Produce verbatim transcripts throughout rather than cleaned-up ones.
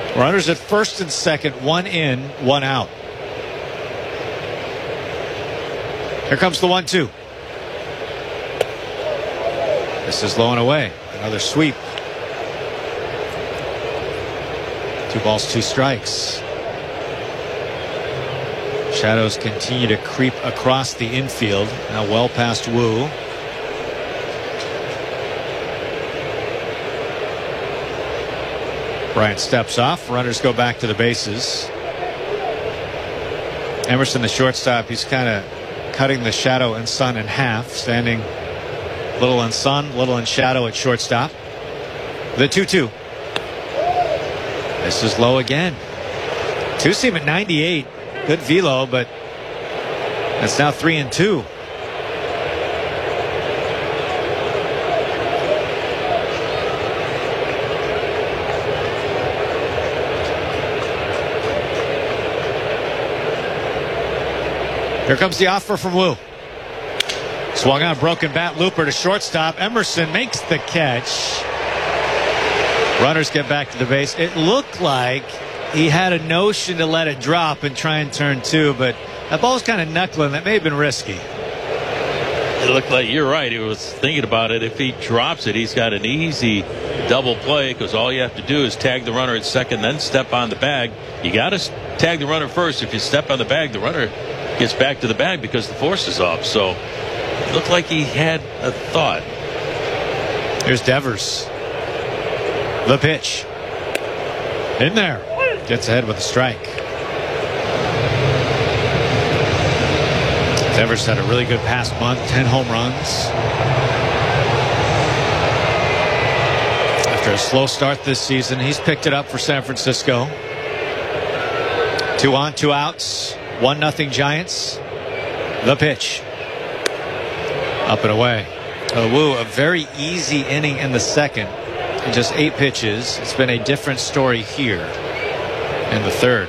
Runners at first and second, one in, one out. Here comes the one two. This is low and away. Another sweep. Two balls, two strikes. Shadows continue to creep across the infield. Now well past Wu. Bryant steps off. Runners go back to the bases. Emerson, the shortstop, he's kind of cutting the shadow and sun in half. Standing little in sun, little in shadow at shortstop. The two two. This is low again. Two seam at ninety-eight. Good velo, but it's now three and two. Here comes the offer from Wu. Swung on, broken bat, looper to shortstop. Emerson makes the catch. Runners get back to the base. It looked like he had a notion to let it drop and try and turn two, but that ball was kind of knuckling. That may have been risky. It looked like, you're right, he was thinking about it. If he drops it, he's got an easy double play, because all you have to do is tag the runner at second, then step on the bag. You got to tag the runner first. If you step on the bag, the runner gets back to the bag because the force is off. So it looked like he had a thought. Here's Devers. The pitch. In there. Gets ahead with a strike. Devers had a really good past month. ten home runs. After a slow start this season, he's picked it up for San Francisco. Two on, two outs. One nothing Giants. The pitch. Up and away. Uh, Wu, a very easy inning in the second. In just eight pitches. It's been a different story here in the third.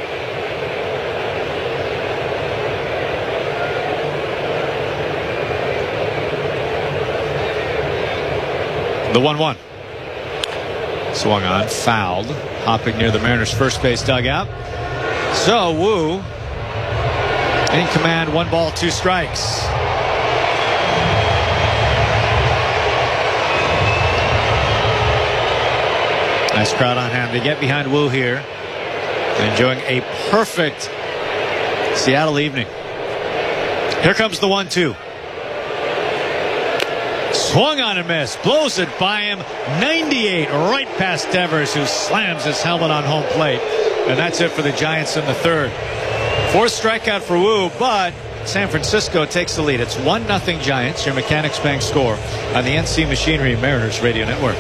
The one one. Swung on, fouled. Hopping near the Mariners' first base dugout. So Wu in command, one ball, two strikes. Nice crowd on hand. They get behind Wu here. Enjoying a perfect Seattle evening. Here comes the one two. Swung on and missed. Blows it by him. ninety-eight right past Devers, who slams his helmet on home plate. And that's it for the Giants in the third. Fourth strikeout for Wu, but San Francisco takes the lead. It's one nothing Giants, your Mechanics Bank score on the N C Machinery Mariners Radio Network.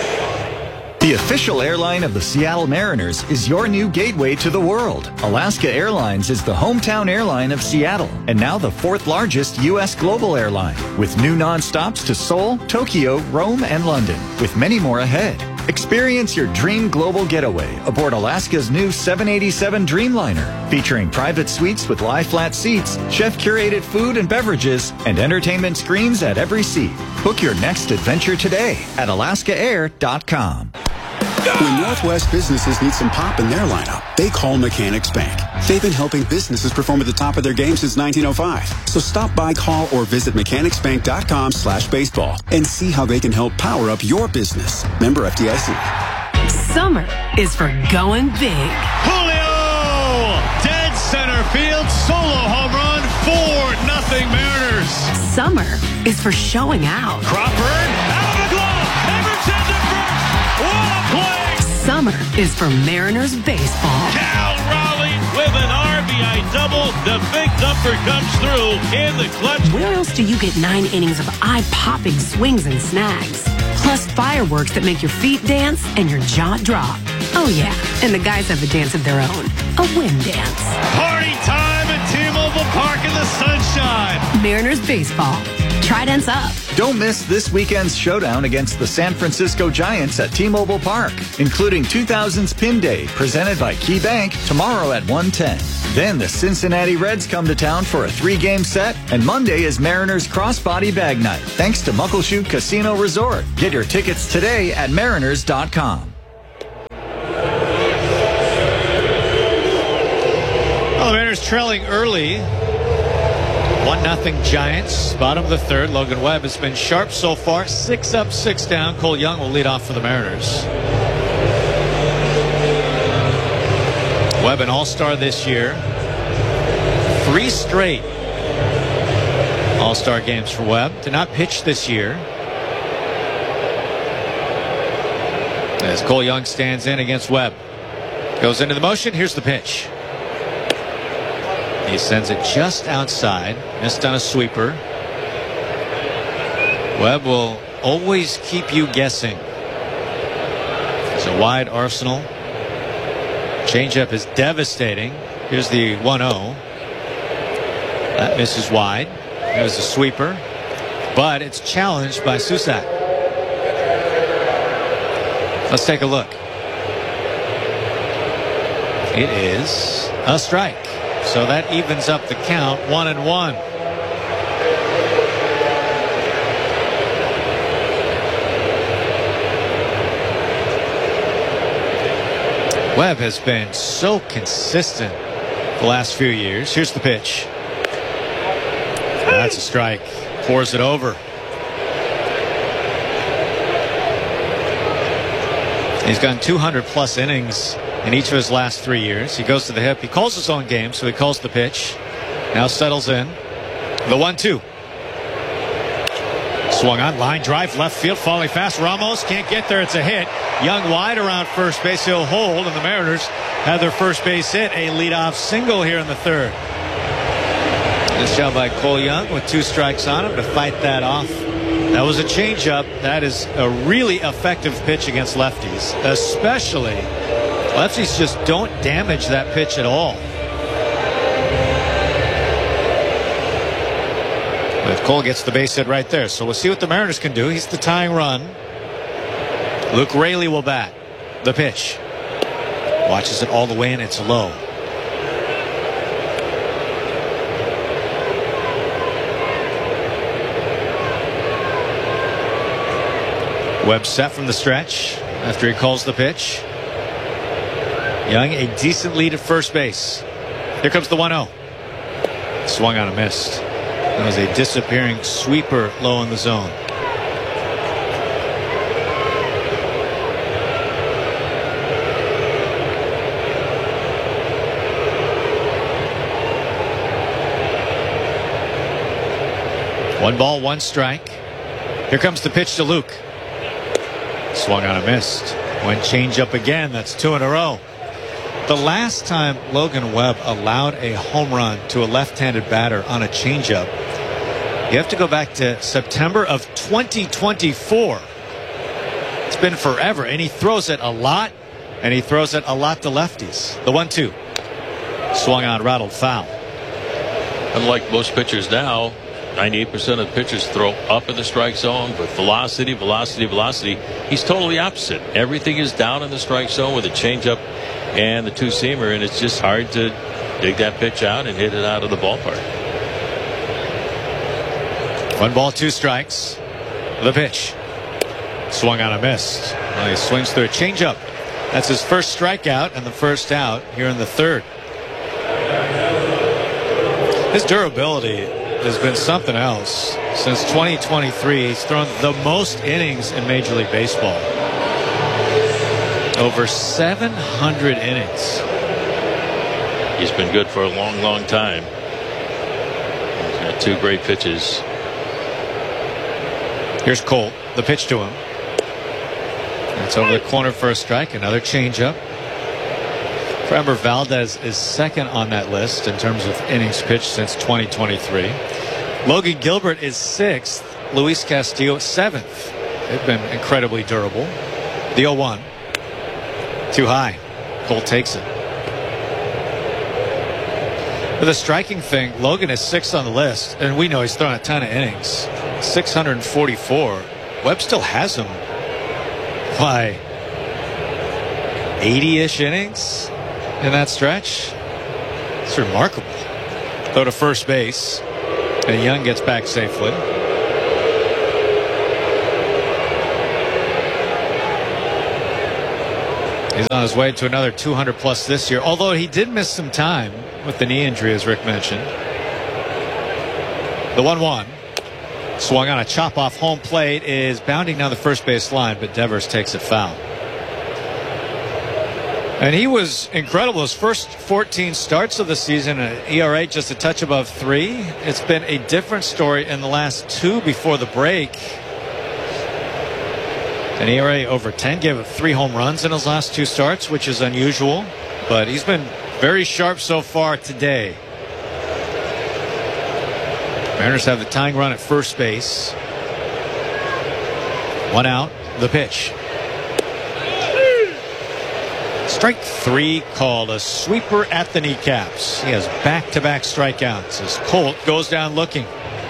The official airline of the Seattle Mariners is your new gateway to the world. Alaska Airlines is the hometown airline of Seattle and now the fourth largest U S global airline, with new nonstops to Seoul, Tokyo, Rome, and London, with many more ahead. Experience your dream global getaway aboard Alaska's new seven eighty-seven Dreamliner, featuring private suites with lie-flat seats, chef-curated food and beverages, and entertainment screens at every seat. Book your next adventure today at alaska air dot com. When Northwest businesses need some pop in their lineup, they call Mechanics Bank. They've been helping businesses perform at the top of their game since nineteen oh five. So stop by, call, or visit mechanics bank dot com slash baseball and see how they can help power up your business. Member F D I C. Summer is for going big. Julio! Dead center field, solo home run, four nothing Mariners. Summer is for showing out. Crawford, out of the glove, Emerson to first. What a play! Summer is for Mariners baseball. Cal Raleigh with an R B I double. The big thumper comes through in the clutch. Where else do you get nine innings of eye-popping swings and snags? Plus fireworks that make your feet dance and your jaw drop. Oh yeah, and the guys have a dance of their own. A wind dance. Party time at T-Mobile Park in the sunshine. Mariners baseball. Tridents up. Don't miss this weekend's showdown against the San Francisco Giants at T-Mobile Park, including two thousands Pin Day, presented by KeyBank, tomorrow at one ten. Then the Cincinnati Reds come to town for a three-game set, and Monday is Mariners Crossbody Bag Night, thanks to Muckleshoot Casino Resort. Get your tickets today at mariners dot com. Mariners trailing early. One nothing Giants. Bottom of the third. Logan Webb has been sharp so far. Six up, six down. Cole Young will lead off for the Mariners. Webb an all-star this year. Three straight all-star games for Webb. Did not pitch this year. As Cole Young stands in against Webb. Goes into the motion. Here's the pitch. He sends it just outside. Missed on a sweeper. Webb will always keep you guessing. It's a wide arsenal. Changeup is devastating. Here's the one oh. That misses wide. There's a sweeper. But it's challenged by Susac. Let's take a look. It is a strike. So that evens up the count, one and one. Webb has been so consistent the last few years. Here's the pitch. That's a strike. Pours it over. He's gone two hundred plus innings in each of his last three years. He goes to the hip. He calls his own game, so he calls the pitch. Now settles in. The one two. Swung on. Line drive. Left field. Falling fast. Ramos can't get there. It's a hit. Young wide around first base. He'll hold, and the Mariners have their first base hit. A leadoff single here in the third. This job by Cole Young with two strikes on him to fight that off. That was a changeup. That is a really effective pitch against lefties, especially lefties just don't damage that pitch at all. But Cole gets the base hit right there. So we'll see what the Mariners can do. He's the tying run. Luke Raley will bat. The pitch. Watches it all the way in. It's low. Webb set from the stretch after he calls the pitch. Young, a decent lead at first base. Here comes the one oh. Swung on a missed. That was a disappearing sweeper low in the zone. One ball, one strike. Here comes the pitch to Luke. Swung on a missed. One change up again. That's two in a row. The last time Logan Webb allowed a home run to a left-handed batter on a changeup, you have to go back to September of twenty twenty-four. It's been forever, and he throws it a lot, and he throws it a lot to lefties. The one two. Swung on, rattled foul. Unlike most pitchers now, ninety-eight percent of pitchers throw up in the strike zone, but velocity, velocity, velocity. He's totally opposite. Everything is down in the strike zone with a changeup and the two-seamer, and it's just hard to dig that pitch out and hit it out of the ballpark. One ball, two strikes. The pitch. Swung on a missed. Well, he swings through a changeup. That's his first strikeout and the first out here in the third. His durability has been something else. Since twenty twenty-three, he's thrown the most innings in Major League Baseball. Over seven hundred innings. He's been good for a long, long time. He's got two great pitches. Here's Cole. The pitch to him. It's over the corner for a strike. Another changeup. Framber Valdez is second on that list in terms of innings pitched since twenty twenty-three. Logan Gilbert is sixth. Luis Castillo seventh. They've been incredibly durable. The oh one. Too high. Cole takes it. For the striking thing, Logan is sixth on the list, and we know he's thrown a ton of innings. six hundred forty-four. Webb still has him by eighty-ish innings in that stretch. It's remarkable. Go to first base, and Young gets back safely. He's on his way to another two hundred plus this year, although he did miss some time with the knee injury, as Rick mentioned. The one one. Swung on a chop off home plate, is bounding down the first base line, but Devers takes it foul. And he was incredible. His first fourteen starts of the season, an E R A just a touch above three. It's been a different story in the last two before the break. An E R A over ten, gave up three home runs in his last two starts, which is unusual. But he's been very sharp so far today. Mariners have the tying run at first base. One out, the pitch. Strike three called, a sweeper at the kneecaps. He has back-to-back strikeouts as Colt goes down looking.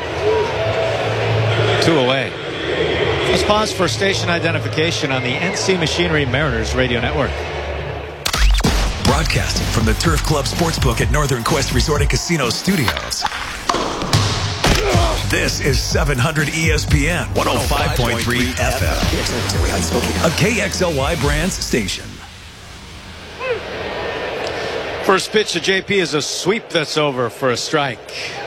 Two away. Let's pause for station identification on the N C Machinery Mariners Radio Network. Broadcasting from the Turf Club Sportsbook at Northern Quest Resort and Casino Studios. This is seven hundred E S P N one oh five point three F M, a K X L Y Brands station. First pitch to J P is a sweep that's over for a strike.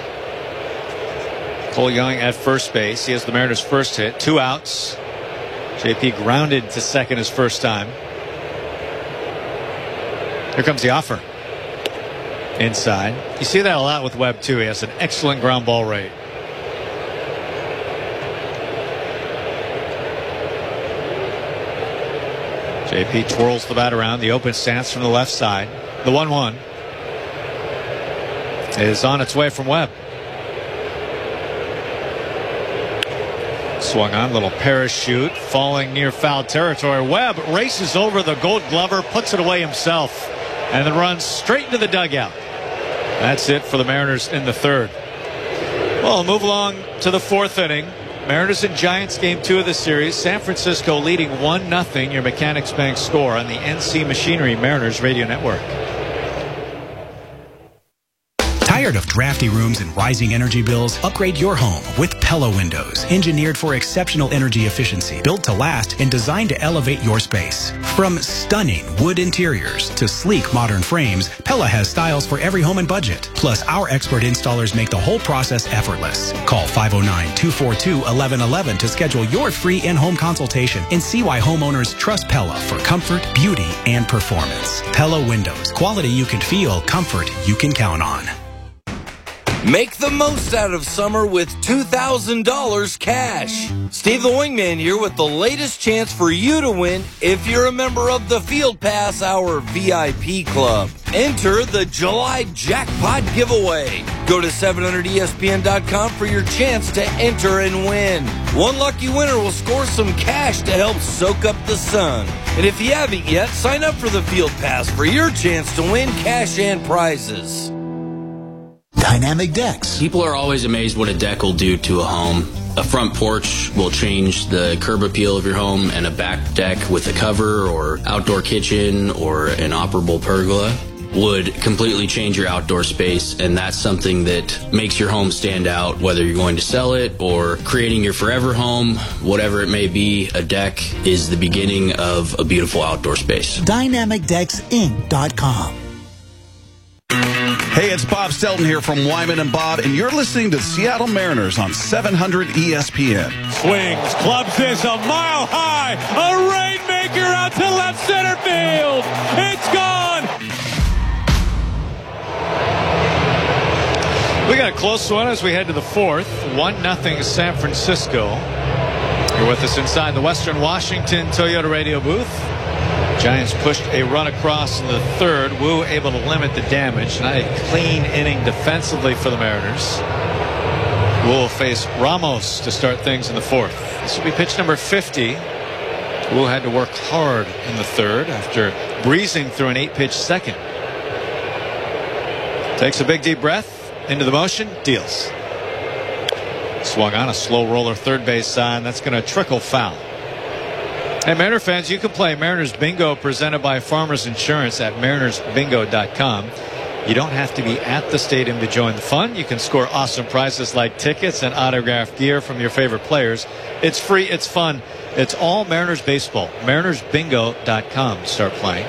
Cole Young at first base. He has the Mariners' first hit. Two outs. J P grounded to second his first time. Here comes the offer. Inside. You see that a lot with Webb, too. He has an excellent ground ball rate. J P twirls the bat around. The open stance from the left side. The one one is on its way from Webb. Swung on, little parachute, falling near foul territory. Webb races over the Gold Glover, puts it away himself, and then runs straight into the dugout. That's it for the Mariners in the third. Well, move along to the fourth inning. Mariners and Giants game two of the series. San Francisco leading one nothing. Your Mechanics Bank score on the N C Machinery Mariners Radio Network. Tired of drafty rooms and rising energy bills? Upgrade your home with Pella Windows. Engineered for exceptional energy efficiency, built to last, and designed to elevate your space. From stunning wood interiors to sleek modern frames, Pella has styles for every home and budget. Plus, our expert installers make the whole process effortless. Call five oh nine, two four two, one one one one to schedule your free in-home consultation and see why homeowners trust Pella for comfort, beauty, and performance. Pella Windows. Quality you can feel, comfort you can count on. Make the most out of summer with two thousand dollars cash. Steve the Wingman here with the latest chance for you to win if you're a member of the Field Pass Hour V I P Club. Enter the July Jackpot Giveaway. Go to seven hundred E S P N dot com for your chance to enter and win. One lucky winner will score some cash to help soak up the sun. And if you haven't yet, sign up for the Field Pass for your chance to win cash and prizes. Dynamic decks. People are always amazed what a deck will do to a home. A front porch will change the curb appeal of your home, and a back deck with a cover or outdoor kitchen or an operable pergola would completely change your outdoor space, and that's something that makes your home stand out, whether you're going to sell it or creating your forever home, whatever it may be. A deck is the beginning of a beautiful outdoor space. Dynamic Decks Inc dot com. Hey, it's Bob Stelton here from Wyman and Bob, and you're listening to the Seattle Mariners on seven hundred E S P N. Swings, clubs this a mile high, a rainmaker out to left center field. It's gone. We got a close one as we head to the fourth. One nothing San Francisco. You're with us inside the Western Washington Toyota radio booth. Giants pushed a run across in the third. Wu able to limit the damage. Not a clean inning defensively for the Mariners. Wu will face Ramos to start things in the fourth. This will be pitch number fifty. Wu had to work hard in the third after breezing through an eight-pitch second. Takes a big deep breath into the motion, deals. Swung on a slow roller third base sign. That's going to trickle foul. Hey, Mariner fans, you can play Mariners Bingo presented by Farmers Insurance at mariners bingo dot com. You don't have to be at the stadium to join the fun. You can score awesome prizes like tickets and autographed gear from your favorite players. It's free, it's fun, It's all Mariners baseball. Mariners Bingo dot com. Start playing.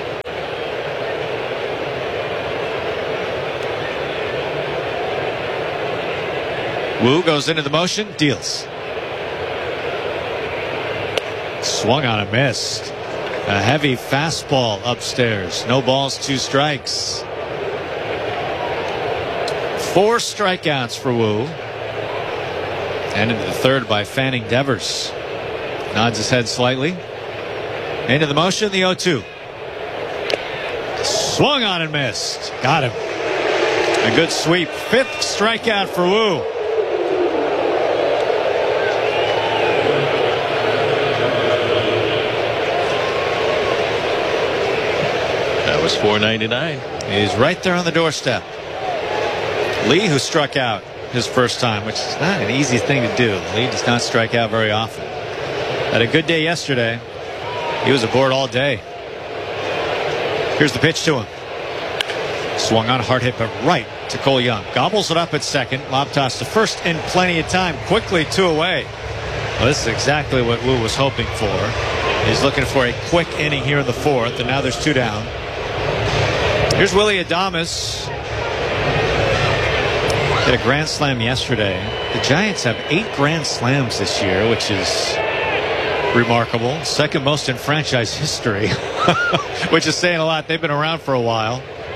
Wu goes into the motion, deals. Swung on and missed. A heavy fastball upstairs. No balls, two strikes. Four strikeouts for Wu. And into the third by Fanning Devers. Nods his head slightly. Into the motion, the oh two. Swung on and missed. Got him. A good sweep. Fifth strikeout for Wu. That was four ninety-nine. He's right there on the doorstep. Lee, who struck out his first time, which is not an easy thing to do. Lee does not strike out very often. Had a good day yesterday. He was aboard all day. Here's the pitch to him. Swung on, hard hit, but right to Cole Young. Gobbles it up at second. Lob toss to first in plenty of time. Quickly two away. Well, this is exactly what Wu was hoping for. He's looking for a quick inning here in the fourth, and now there's two down. Here's Willy Adames. Hit a grand slam yesterday. The Giants have eight grand slams this year, which is remarkable. Second most in franchise history, which is saying a lot. They've been around for a while.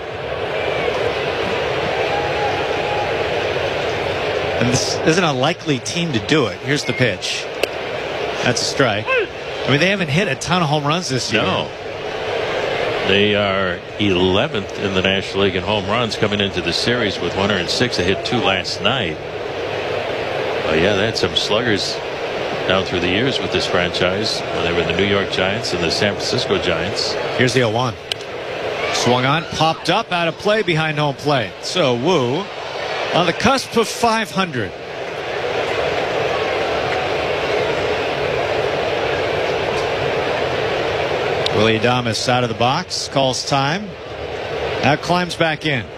And this isn't a likely team to do it. Here's the pitch. That's a strike. I mean, they haven't hit a ton of home runs this year. No. They are eleventh in the National League in home runs coming into the series with one hundred six. They hit two last night. Oh, yeah, they had some sluggers down through the years with this franchise when they were the New York Giants and the San Francisco Giants. Here's the oh one. Swung on, popped up, out of play behind home plate. So Wu on the cusp of five hundred. Willy Adames out of the box, calls time. Now climbs back in.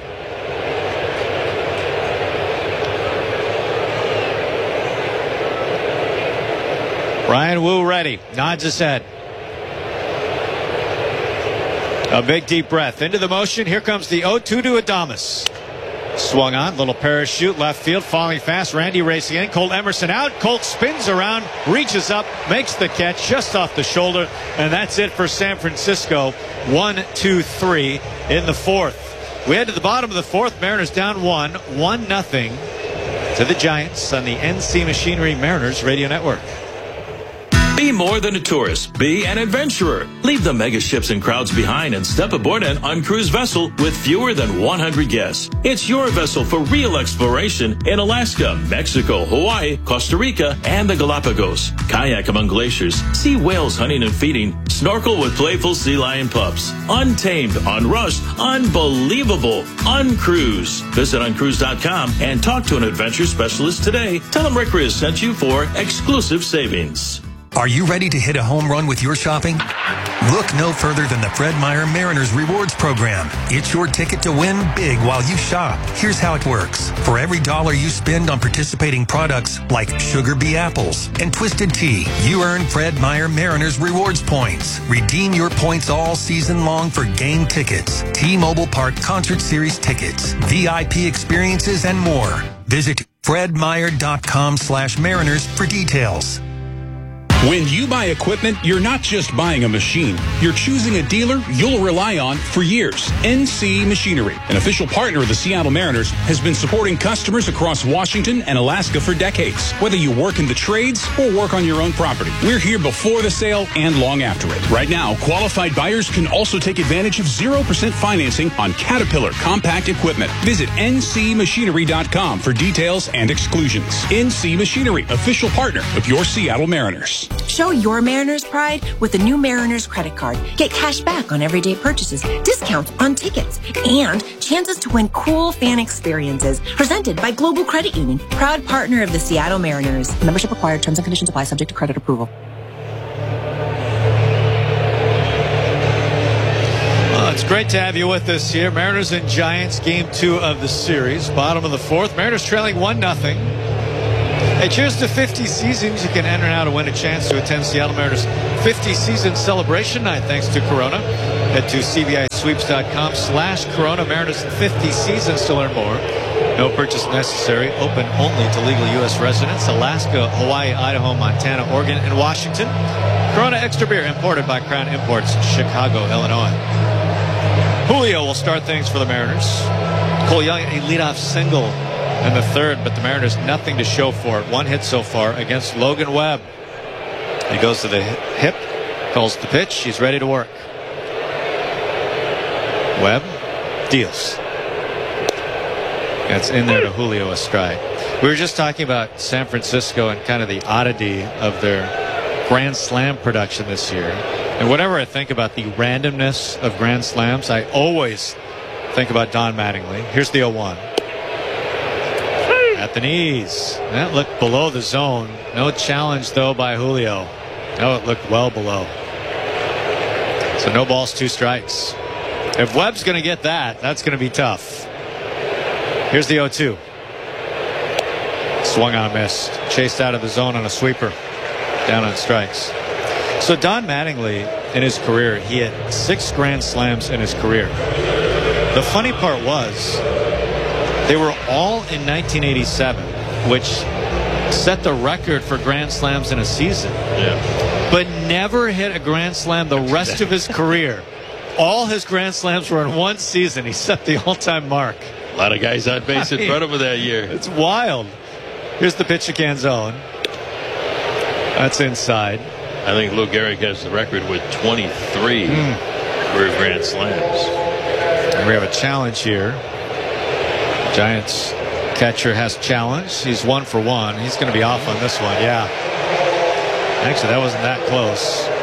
Bryan Wu ready, nods his head. A big deep breath into the motion. Here comes the oh two to Adames. Swung on, little parachute left field, falling fast. Randy racing in. Colt Emerson out. Colt spins around, reaches up, makes the catch just off the shoulder, and that's it for San Francisco. One, two, three in the fourth. We head to the bottom of the fourth. Mariners down one, one nothing to the Giants on the N C Machinery Mariners Radio Network. Be more than a tourist. Be an adventurer. Leave the mega ships and crowds behind and step aboard an uncruised vessel with fewer than one hundred guests. It's your vessel for real exploration in Alaska, Mexico, Hawaii, Costa Rica, and the Galapagos. Kayak among glaciers. See whales hunting and feeding. Snorkel with playful sea lion pups. Untamed, unrushed, unbelievable. Uncruise. Visit uncruise dot com and talk to an adventure specialist today. Tell them Rick Riz sent you for exclusive savings. Are you ready to hit a home run with your shopping? Look no further than the Fred Meyer Mariners Rewards Program. It's your ticket to win big while you shop. Here's how it works. For every dollar you spend on participating products like Sugar Bee Apples and Twisted Tea, you earn Fred Meyer Mariners Rewards points. Redeem your points all season long for game tickets, T-Mobile Park Concert Series tickets, V I P experiences, and more. Visit fred meyer dot com slash mariners for details. When you buy equipment, you're not just buying a machine. You're choosing a dealer you'll rely on for years. N C Machinery, an official partner of the Seattle Mariners, has been supporting customers across Washington and Alaska for decades. Whether you work in the trades or work on your own property, we're here before the sale and long after it. Right now, qualified buyers can also take advantage of zero percent financing on Caterpillar compact equipment. Visit N C machinery dot com for details and exclusions. N C Machinery, official partner of your Seattle Mariners. Show your Mariners pride with the new Mariners credit card. Get cash back on everyday purchases, discounts on tickets, and chances to win cool fan experiences. Presented by Global Credit Union, proud partner of the Seattle Mariners. Membership required. Terms and conditions apply. Subject to credit approval. Well, it's great to have you with us here. Mariners and Giants, game two of the series. Bottom of the fourth. Mariners trailing one nothing. Hey, cheers to fifty seasons. You can enter now to win a chance to attend Seattle Mariners fifty season celebration night thanks to Corona. Head to C B I sweeps dot com slash Corona. Mariners fifty seasons to learn more. No purchase necessary. Open only to legal U S residents. Alaska, Hawaii, Idaho, Montana, Oregon, and Washington. Corona Extra Beer imported by Crown Imports, Chicago, Illinois. Julio will start things for the Mariners. Cole Young, a leadoff single in the third, but the Mariners nothing to show for it. One hit so far against Logan Webb. He goes to the hip, calls the pitch. He's ready to work. Webb deals. That's in there to Julio, a strike. We were just talking about San Francisco and kind of the oddity of their Grand Slam production this year. And whenever I think about the randomness of Grand Slams, I always think about Don Mattingly. Here's the oh one. At the knees. That looked below the zone. No challenge, though, by Julio. No, it looked well below. So no balls, two strikes. If Webb's going to get that, that's going to be tough. Here's the oh two. Swung on a miss. Chased out of the zone on a sweeper. Down on strikes. So Don Mattingly, in his career, he had six Grand Slams in his career. The funny part was, they were all in nineteen eighty-seven, which set the record for Grand Slams in a season. Yeah. But never hit a Grand Slam the rest of his career. All his Grand Slams were in one season. He set the all-time mark. A lot of guys on base I in mean, front of him that year. It's wild. Here's the pitch to Canzone. That's inside. I think Lou Gehrig has the record with twenty-three mm. career Grand Slams. And we have a challenge here. Giants catcher has challenged. He's one for one. He's going to be off on this one. Yeah. Actually, that wasn't that close.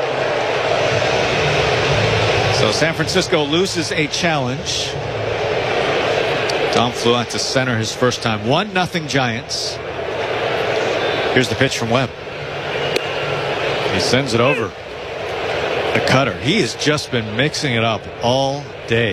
So San Francisco loses a challenge. Dom flew out to center his first time. One nothing Giants. Here's the pitch from Webb. He sends it over. The cutter. He has just been mixing it up all day.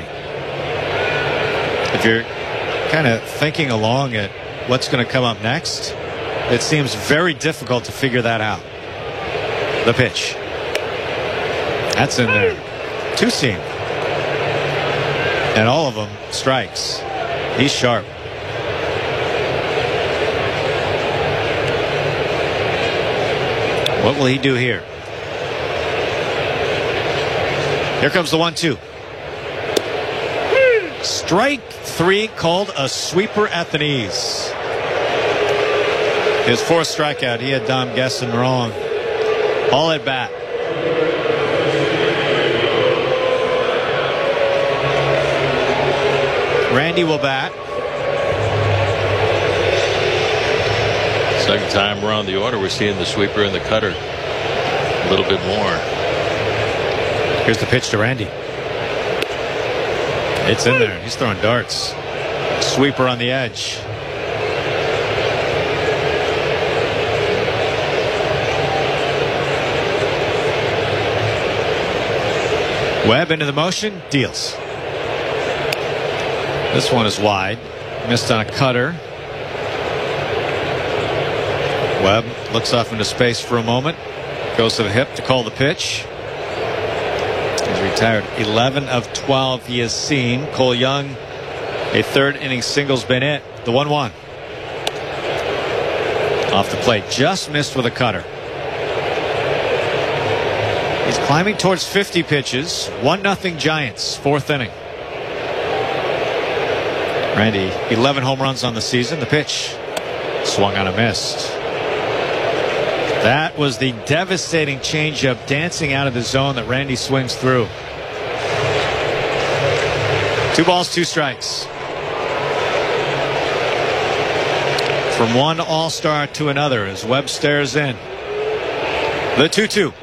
If you're kind of thinking along at what's going to come up next, it seems very difficult to figure that out. The pitch. That's in there. Two seam. And all of them strikes. He's sharp. What will he do here? Here comes the one two. Strike three, called a sweeper at the knees. His fourth strikeout. He had Dom guessing wrong. All at bat. Randy will bat. Second time around the order, we're seeing the sweeper and the cutter a little bit more. Here's the pitch to Randy. It's in there. He's throwing darts. Sweeper on the edge. Webb into the motion. Deals. This one is wide. Missed on a cutter. Webb looks off into space for a moment. Goes to the hip to call the pitch. He's retired eleven of twelve he has seen. Cole Young, a third inning single's been it. The one one. Off the plate. Just missed with a cutter. He's climbing towards fifty pitches. one nothing Giants. Fourth inning. Randy, eleven home runs on the season. The pitch. Swung on a miss. That was the devastating changeup dancing out of the zone that Randy swings through. Two balls, two strikes. From one all-star to another as Webb stares in. The two two.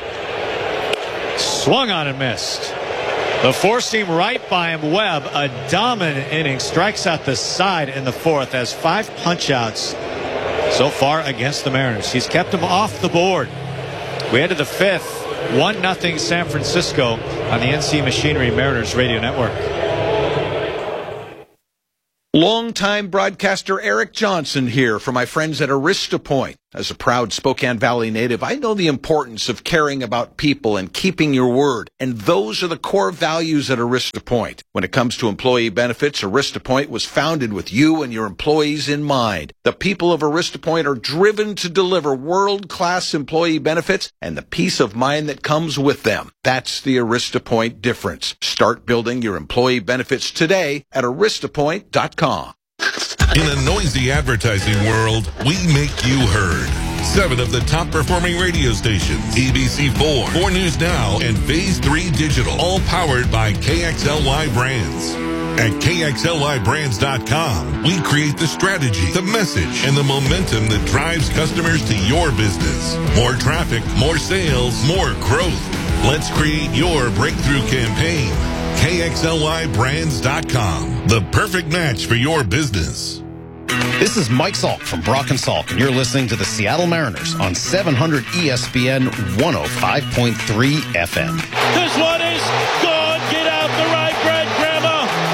Swung on and missed. The four-seam right by him. Webb, a dominant inning, strikes out the side in the fourth, has five punch-outs so far against the Mariners. He's kept them off the board. We head to the fifth. one nothing San Francisco on the N C Machinery Mariners Radio Network. Longtime broadcaster Eric Johnson here for my friends at Arista Point. As a proud Spokane Valley native, I know the importance of caring about people and keeping your word, and those are the core values at Arista Point. When it comes to employee benefits, Arista Point was founded with you and your employees in mind. The people of Arista Point are driven to deliver world-class employee benefits and the peace of mind that comes with them. That's the Arista Point difference. Start building your employee benefits today at arista point dot com. In a noisy advertising world, we make you heard. Seven of the top performing radio stations, A B C four, four News Now, and Phase three Digital, all powered by K X L Y Brands. At K X L Y brands dot com, we create the strategy, the message, and the momentum that drives customers to your business. More traffic, more sales, more growth. Let's create your breakthrough campaign. K X L Y brands dot com, the perfect match for your business. This is Mike Salk from Brock and Salk, and you're listening to the Seattle Mariners on seven hundred E S P N one oh five point three F M. This one is good.